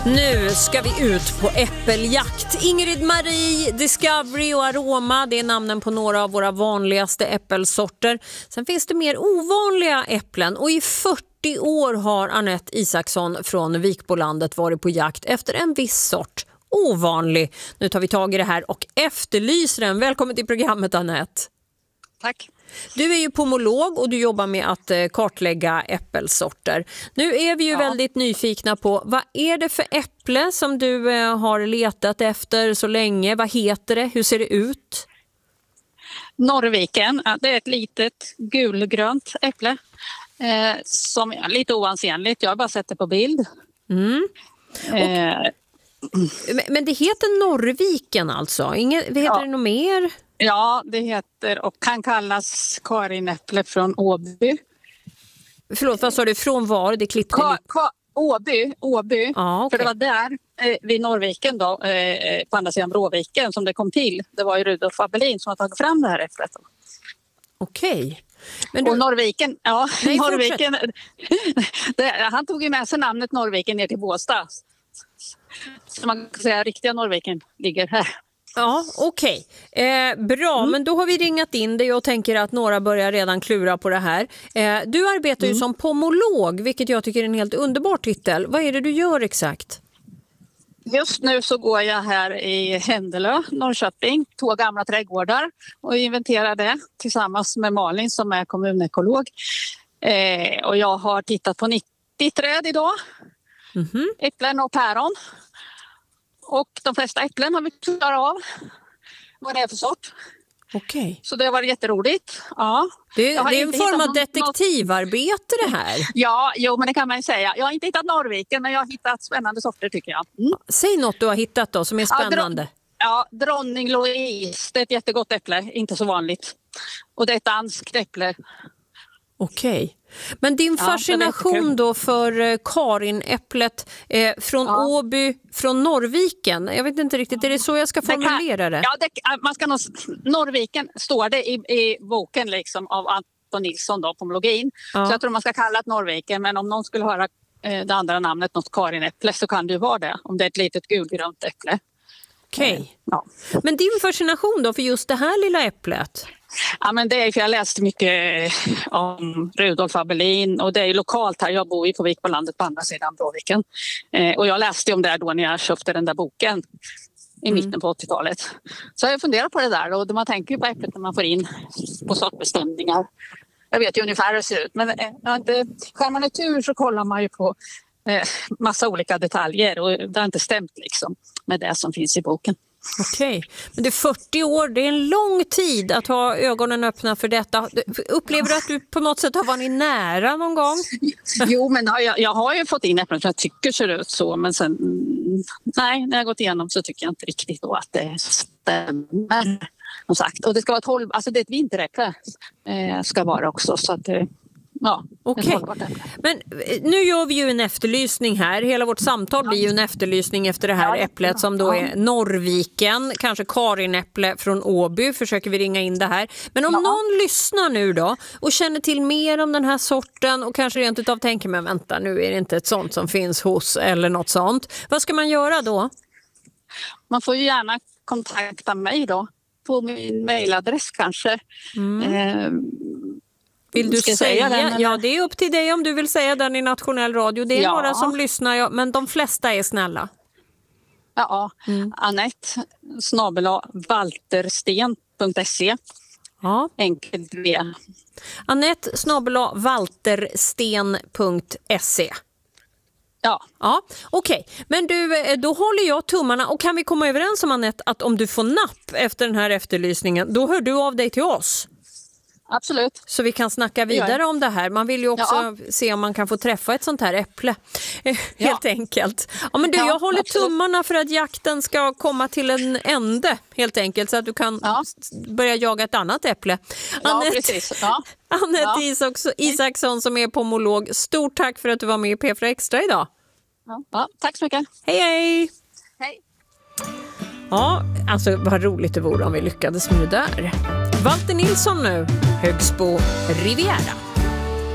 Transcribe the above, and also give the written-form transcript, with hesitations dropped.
Nu ska vi ut på äppeljakt. Ingrid Marie, Discovery och Aroma, det är namnen på några av våra vanligaste äppelsorter. Sen finns det mer ovanliga äpplen och i 40 år har Anette Isaksson från Vikbolandet varit på jakt efter en viss sort. Ovanlig. Nu tar vi tag i det här och efterlyser den. Välkommen till programmet, Anette. Tack. Du är ju pomolog och du jobbar med att kartlägga äppelsorter. Nu är vi ju väldigt nyfikna på vad är det för äpple som du har letat efter så länge? Vad heter det? Hur ser det ut? Norrviken, det är ett litet gulgrönt äpple som är lite oansenligt. Jag har bara sett det på bild. Men det heter Norrviken alltså? Heter det något mer? Ja, det heter och kan kallas karinäpple från Åby. Förlåt, vad sa du? Från var? Det klippte Åby. Okay. För det var där vid Norrviken då, på andra sidan Bråviken som det kom till. Det var ju Rudolf Abelin som har tagit fram det här äpplet. Okej. Och Norrviken, Norrviken han tog ju med sig namnet Norrviken ner till Båstad. Så man kan säga att riktiga Norrviken ligger här. Ja, okej. Bra, men då har vi ringat in dig och tänker att några börjar redan klura på det här. Du arbetar ju som pomolog, vilket jag tycker är en helt underbar titel. Vad är det du gör exakt? Just nu så går jag här i Händelö, Norrköping, 2 gamla trädgårdar och inventerar det tillsammans med Malin som är kommunekolog. Och jag har tittat på 90 träd idag, äpplen och päron. Och de flesta äpplen har vi klarat av vad det är för sort. Okej. Så det har varit jätteroligt. Ja. Det är en form av detektivarbete det här. Ja, men det kan man ju säga. Jag har inte hittat Norrviken, men jag har hittat spännande sorter tycker jag. Säg något du har hittat då som är spännande. Dronning Louise, det är ett jättegott äpple, inte så vanligt. Och det är ett danskt äpple. Okej. Men din fascination då för karinäpplet från Åby, från Norrviken, jag vet inte riktigt, är det så jag ska formulera det? Man ska nog, Norrviken står det i boken liksom av Anton Nilsson då, pomologin. Så jag tror man ska kalla det Norrviken, men om någon skulle höra det andra namnet, något karinäpple, så kan det ju vara det, om det är ett litet gulgrönt äpple. Okej. Men din fascination då för just det här lilla äpplet? Ja, men det är för jag läste mycket om Rudolf Abelin och det är ju lokalt här. Jag bor ju på Vikbolandet på andra sidan Bråviken. Och jag läste om det då när jag köpte den där boken i mitten på 80-talet. Så jag funderar på det där och man tänker ju på äpplet när man får in på sortbestämningar. Jag vet ju ungefär hur det ser ut, men skär man ett tur så kollar man ju på massa olika detaljer och det har inte stämt liksom med det som finns i boken. Okej, men det är 40 år, det är en lång tid att ha ögonen öppna för detta. Upplever du att du på något sätt har varit nära någon gång? Jo, men jag har ju fått in äpplen som jag tycker ser ut så, men sen när jag gått igenom så tycker jag inte riktigt då att det stämmer. Som sagt. Och det ska vara det är ett vinteräpple ska vara också så att Okej. Men nu gör vi ju en efterlysning här. Hela vårt samtal blir ju en efterlysning efter det här äpplet som då är Norrviken, kanske karinäpple från Åby, försöker vi ringa in det här. Men om någon lyssnar nu då och känner till mer om den här sorten och kanske rent utav tänker, men vänta, nu är det inte ett sånt som finns hos eller något sånt. Vad ska man göra då? Man får ju gärna kontakta mig då på min mejladress kanske. Vill du säga den? Ja, det är upp till dig om du vill säga den i nationell radio. Det är några som lyssnar, men de flesta är snälla. Ja, Anette @valtersten.se. Ja. Enkelt V. Anette @valtersten.se. Ja, okej. Men du, då håller jag tummarna och kan vi komma överens om, Anette, att om du får napp efter den här efterlysningen, då hör du av dig till oss. Absolut. Så vi kan snacka vidare om det här. Man vill ju också se om man kan få träffa ett sånt här äpple. Helt enkelt. Ja, men du, jag håller tummarna för att jakten ska komma till en ände, helt enkelt, så att du kan börja jaga ett annat äpple. Anette Isaksson som är pomolog. Stort tack för att du var med i P4 Extra idag. Ja, tack så mycket. Hej, hej. Hej. Ja, alltså vad roligt det vore om vi lyckades med det där. Valter Nilsson nu, Högsbo Riviera.